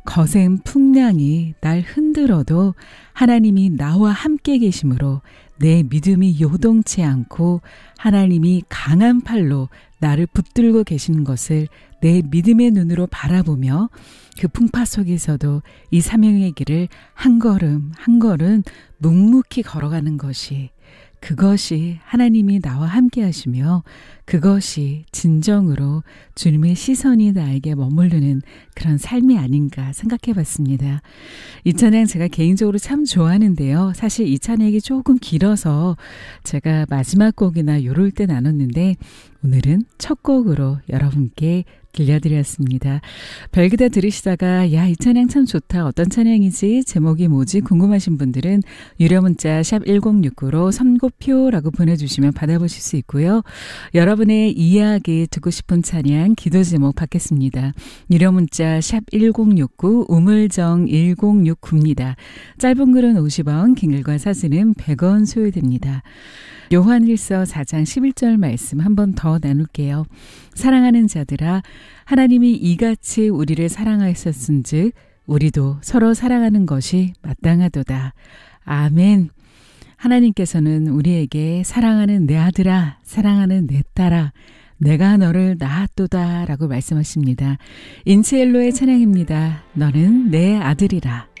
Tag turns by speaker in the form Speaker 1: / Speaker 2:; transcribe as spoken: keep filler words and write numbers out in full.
Speaker 1: 거센 풍랑이 날 흔들어도 하나님이 나와 함께 계심으로 내 믿음이 요동치 않고 하나님이 강한 팔로 나를 붙들고 계시는 것을 내 믿음의 눈으로 바라보며 그 풍파 속에서도 이 사명의 길을 한 걸음 한 걸음 묵묵히 걸어가는 것이, 그것이 하나님이 나와 함께 하시며 그것이 진정으로 주님의 시선이 나에게 머무르는 그런 삶이 아닌가 생각해 봤습니다. 이 찬양 제가 개인적으로 참 좋아하는데요. 사실 이 찬양이 조금 길어서 제가 마지막 곡이나 요럴 때 나눴는데 오늘은 첫 곡으로 여러분께 들려드렸습니다. 별기다 들으시다가 야, 이 찬양 참 좋다. 어떤 찬양이지? 제목이 뭐지? 궁금하신 분들은 유료 문자 샵 일공육구로 선고표라고 보내주시면 받아보실 수 있고요. 여러분의 이야기 듣고 싶은 찬양, 기도 제목 받겠습니다. 유료 문자 샵 일공육구, 우물정 일공육구입니다. 짧은 글은 오십 원, 긴 글과 사진은 백 원 소요됩니다. 요한일서 사 장 십일 절 말씀 한 번 더 나눌게요. 사랑하는 자들아, 하나님이 이같이 우리를 사랑하셨은즉 우리도 서로 사랑하는 것이 마땅하도다. 아멘. 하나님께서는 우리에게 사랑하는 내 아들아, 사랑하는 내 딸아, 내가 너를 낳았도다 라고 말씀하십니다. 인치엘로의 찬양입니다. 너는 내 아들이라.